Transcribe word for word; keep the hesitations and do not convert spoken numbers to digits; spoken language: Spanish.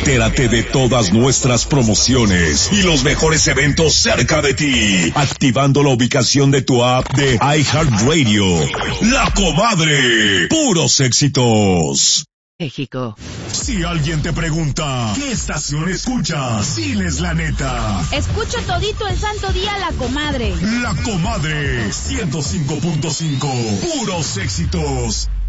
Entérate de todas nuestras promociones y los mejores eventos cerca de ti, activando la ubicación de tu app de iHeartRadio. La Comadre, puros éxitos. México. Si alguien te pregunta, ¿qué estación escuchas? Diles la neta. Escucho todito el santo día La Comadre. La Comadre, ciento cinco punto cinco, puros éxitos.